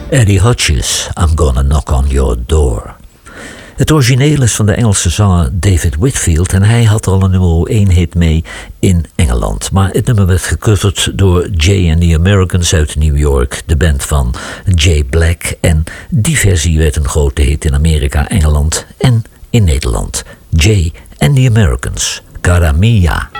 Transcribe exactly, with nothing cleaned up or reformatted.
Eddie Hutchins, I'm Gonna Knock on Your Door. Het origineel is van de Engelse zanger David Whitfield en hij had al een nummer één hit mee in Engeland. Maar het nummer werd gecoverd door Jay and the Americans uit New York, de band van Jay Black. En die versie werd een grote hit in Amerika, Engeland en in Nederland. Jay and the Americans, Cara Mia.